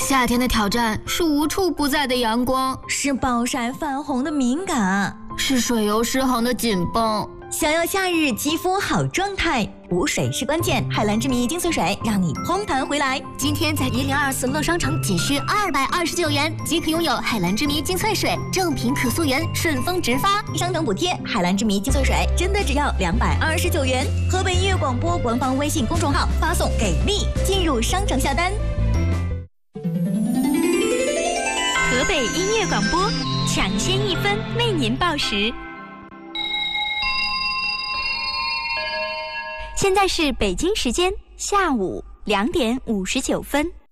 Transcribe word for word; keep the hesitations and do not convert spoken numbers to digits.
夏天的挑战是无处不在的阳光， 是暴晒泛红的敏感， 是水油失衡的紧绷。 想要夏日肌肤好状态，补水是关键。海蓝之谜精粹水让你嘭弹回来。 今天在一零二四乐商城仅需二百二十九元即可拥有海蓝之谜精粹水，正品可溯源，顺丰直发， 商城补贴。海蓝之谜精粹水真的只要两百二十九元。河北音乐广播官方微信公众号发送给力，进入商城下单。 河北音乐广播抢先一分为您报时。现在是北京时间下午两点五十九分。